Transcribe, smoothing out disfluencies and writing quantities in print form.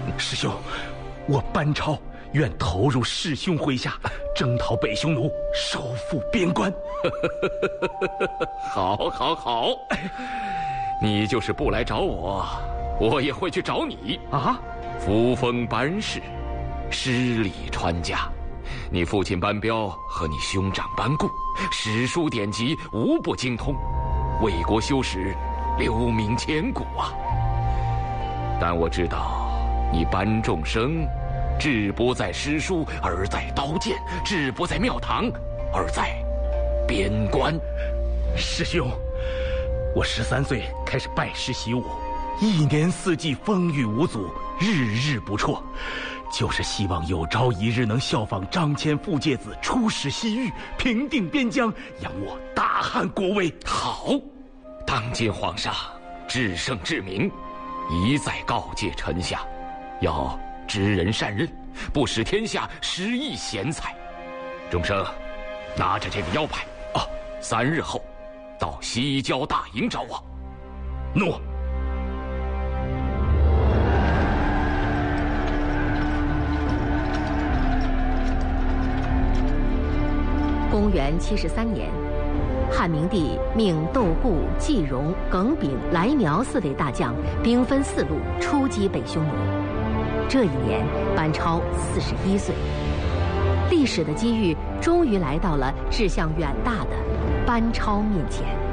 师兄，我班超愿投入师兄麾下，征讨北匈奴，收复边关。 好，好，好！你就是不来找我，我也会去找你啊！ 扶风班氏，诗礼传家，你父亲班彪和你兄长班固，史书典籍无不精通，为国修史，留名千古啊！但我知道，你班仲生，志不在诗书，而在刀剑；志不在庙堂，而在边关。 师兄，我13岁开始拜师习武，1年4季风雨无阻，日日不辍，就是希望有朝一日能效仿张骞、傅介子出使西域，平定边疆，扬我大汉国威。 好，当今皇上至圣至明，一再告诫臣下，要知人善任，不使天下失意贤才。钟生，拿着这个腰牌啊，3日后到西郊大营找我。 诺。 公元73年，汉明帝命窦固、季荣、耿炳、来苗4位大将兵分4路出击北匈奴。这一年，班超41岁。历史的机遇终于来到了志向远大的班超面前。